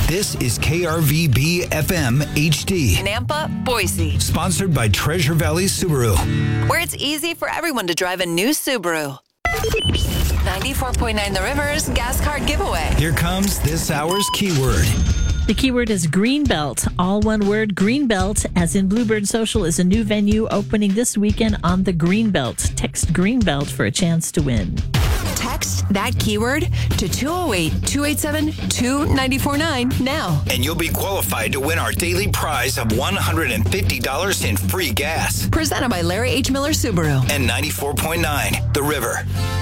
This is KRVB FM HD. Nampa, Boise. Sponsored by Treasure Valley Subaru. Where it's easy for everyone to drive a new Subaru. 94.9 The River's gas card giveaway. Here comes this hour's keyword. The keyword is Greenbelt. All one word, Greenbelt, as in Bluebird Social, is a new venue opening this weekend on the Greenbelt. Text Greenbelt for a chance to win. Text that keyword to 208-287-2949 now. And you'll be qualified to win our daily prize of $150 in free gas. Presented by Larry H. Miller Subaru. And 94.9 The River.